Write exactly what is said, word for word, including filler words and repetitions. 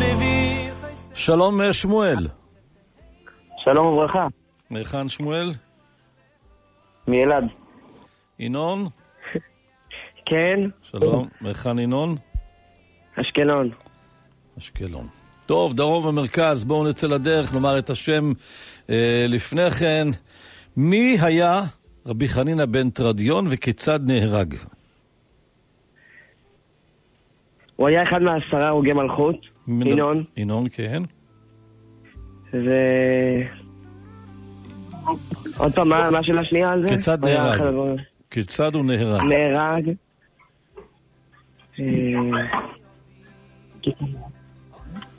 שלום שמואל. שלום וברכה. מהיכן שמואל? מילד. ינון? כן. שלום, מהיכן ינון? אשקלון. אשקלון. טוב, דרום ומרכז, בואו נצא לדרך, נאמר את השם אה, לפני כן. מי היה רבי חנינא בן תרדיון וכיצד נהרג? הוא היה אחד מהעשרה הרוגי מלכות. ינון. ינון, כן. ו... עוד פעם, מה, מה השאלה השנייה על זה? כיצד נהרג? כיצד הוא נהרג? נהרג.